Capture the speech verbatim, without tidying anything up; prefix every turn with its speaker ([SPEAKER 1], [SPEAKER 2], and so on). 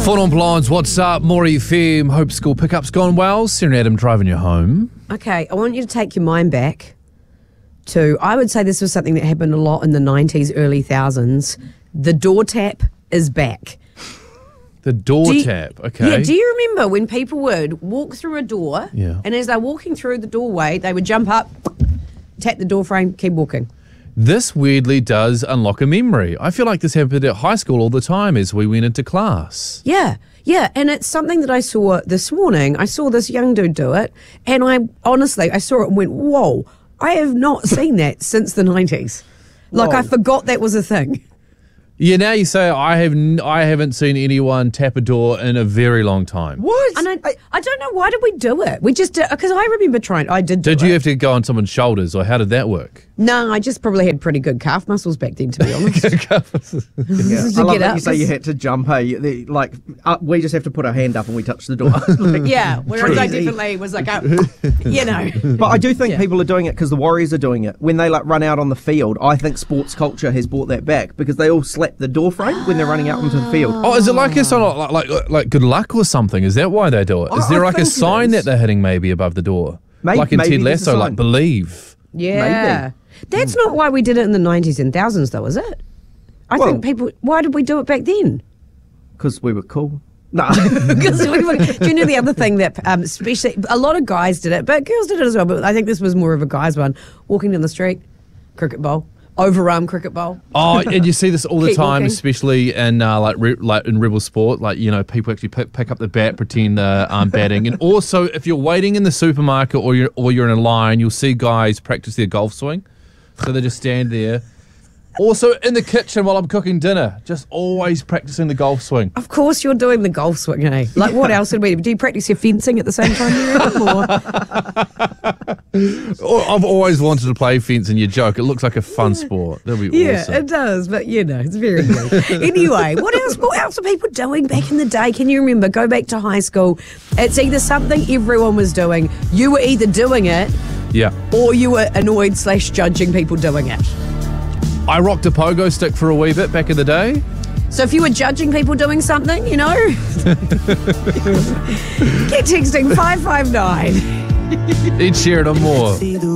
[SPEAKER 1] Fun on Blinds, what's up? Maury F M, hope school pickup's gone well. Sarah and Adam driving you home.
[SPEAKER 2] Okay, I want you to take your mind back to, I would say this was something that happened a lot in the nineties, early thousands. The door tap is back.
[SPEAKER 1] The door
[SPEAKER 2] Do you-
[SPEAKER 1] tap, okay.
[SPEAKER 2] Yeah, do you remember when people would walk through a door,
[SPEAKER 1] Yeah.
[SPEAKER 2] and as they're walking through the doorway, they would jump up, tap the door frame, keep walking?
[SPEAKER 1] This weirdly does unlock a memory. I feel like this happened at high school all the time as we went into class.
[SPEAKER 2] Yeah, yeah, and it's something that I saw this morning. I saw this young dude do it, and I honestly, I saw it and went, whoa, I have not seen that since the nineties. Like,
[SPEAKER 3] Whoa.
[SPEAKER 2] I forgot that was a thing.
[SPEAKER 1] Yeah, now you say I have n- I haven't seen anyone tap a door in a very long time.
[SPEAKER 3] What?
[SPEAKER 2] And I, I don't know, why did we do it? We just did, because I remember trying, I did do
[SPEAKER 1] Did
[SPEAKER 2] it.
[SPEAKER 1] you have to go on someone's shoulders, or how did that work?
[SPEAKER 2] No, I just probably had pretty good calf muscles back then, to be honest.
[SPEAKER 3] Yeah.
[SPEAKER 2] To
[SPEAKER 3] I love
[SPEAKER 2] get
[SPEAKER 3] that
[SPEAKER 2] up,
[SPEAKER 3] you say you
[SPEAKER 2] 'cause-
[SPEAKER 3] had to jump. Hey, the, like uh, we just have to put our hand up and we touch the door. Like,
[SPEAKER 2] Yeah, whereas I
[SPEAKER 3] easy.
[SPEAKER 2] definitely was like, oh, you know.
[SPEAKER 3] But I do think
[SPEAKER 2] Yeah.
[SPEAKER 3] people are doing it because the Warriors are doing it. When they like run out on the field, I think sports culture has brought that back because they all slap the door frame when they're running out onto the field.
[SPEAKER 1] Oh, is it like a sort of like, like like good luck or something? Is that why they do it? Is
[SPEAKER 3] I-
[SPEAKER 1] there
[SPEAKER 3] I
[SPEAKER 1] like a
[SPEAKER 3] think it
[SPEAKER 1] sign
[SPEAKER 3] is.
[SPEAKER 1] that they're hitting maybe above the door?
[SPEAKER 3] Maybe-
[SPEAKER 1] like in
[SPEAKER 3] maybe
[SPEAKER 1] Ted
[SPEAKER 3] there's a
[SPEAKER 1] Lasso,
[SPEAKER 3] sign.
[SPEAKER 1] like believe.
[SPEAKER 2] Yeah. That's not why we did it in the nineties and thousands, though, is it? I
[SPEAKER 3] Well-
[SPEAKER 2] think people, why did we do it back then?
[SPEAKER 3] Because we were cool. No.
[SPEAKER 2] Because we were, do you know the other thing that, um, especially, a lot of guys did it, but girls did it as well, but I think this was more of a guy's one. Walking down the street, cricket bowl, overarm cricket bowl.
[SPEAKER 1] Oh, and you see this all the
[SPEAKER 2] Keep
[SPEAKER 1] time,
[SPEAKER 2] walking.
[SPEAKER 1] especially in uh, like re- like in rebel sport. Like, you know, people actually pick, pick up the bat, pretend they're um, batting, and also if you're waiting in the supermarket or you're or you're in a line, you'll see guys practice their golf swing. So they just stand there. Also in the kitchen while I'm cooking dinner, just always practicing the golf swing.
[SPEAKER 2] Of course you're doing the golf swing, eh? Like, what else would we do? Do you practice your fencing at the same time, you reckon, or?
[SPEAKER 1] Oh, I've always wanted to play fence, and you joke, it looks like a fun sport. That'd be
[SPEAKER 2] Yeah,
[SPEAKER 1] awesome.
[SPEAKER 2] it does, but you know, it's very good. Anyway, what else what else are people doing back in the day? Can you remember? Go back to high school. It's either something everyone was doing, you were either doing it,
[SPEAKER 1] Yeah.
[SPEAKER 2] or you were annoyed slash judging people doing it.
[SPEAKER 1] I rocked a pogo stick for a wee bit back in the day.
[SPEAKER 2] So if you were judging people doing something, you know, get texting five five nine.
[SPEAKER 1] Ed Sheeran and more.